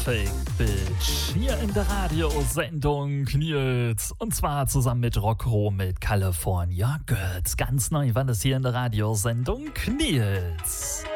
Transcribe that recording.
Fake Bitch hier in der Radiosendung Nils. Und zwar zusammen mit Rockro mit California Girls. Ganz neu war das hier in der Radiosendung Nils.